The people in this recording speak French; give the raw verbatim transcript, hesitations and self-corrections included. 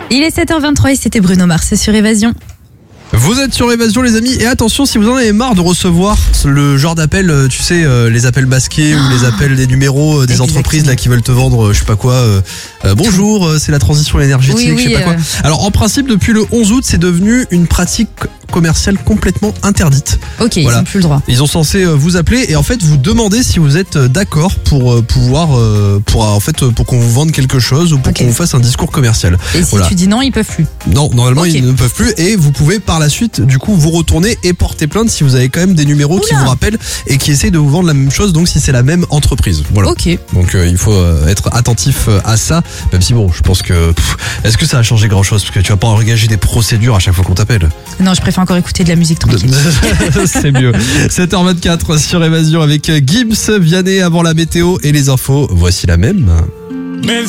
Il est sept heures vingt-trois et c'était Bruno Mars sur Évasion. Vous êtes sur Évasion les amis, et attention, si vous en avez marre de recevoir le genre d'appel, tu sais, euh, les appels masqués ou les appels des numéros euh, des Exactement. entreprises là qui veulent te vendre, euh, je sais pas quoi, euh, euh, bonjour, euh, c'est la transition énergétique, Oui, oui, je sais pas quoi. euh. Alors en principe, depuis le onze août, c'est devenu une pratique commerciale complètement interdite. Ok, Voilà. ils n'ont plus le droit. Ils ont censé euh, vous appeler et en fait vous demander si vous êtes euh, d'accord pour euh, pouvoir, euh, pour euh, en fait euh, pour qu'on vous vende quelque chose ou pour Ok. qu'on vous fasse un discours commercial. Et si Voilà. tu dis non, ils peuvent plus. Non, normalement Ok. ils ne peuvent plus, et vous pouvez par la suite du coup vous retourner et porter plainte si vous avez quand même des numéros qui Oula. vous rappellent et qui essayent de vous vendre la même chose, donc si c'est la même entreprise. Voilà. Ok. Donc euh, il faut euh, être attentif euh, à ça, même si bon, je pense que pff, est-ce que ça a changé grand chose, parce que tu vas pas engager des procédures à chaque fois qu'on t'appelle. Non, je préfère encore écouter de la musique tranquille. C'est mieux. sept heures vingt-quatre sur Évasion avec Gims, Vianney avant la météo et les infos. Voici la même.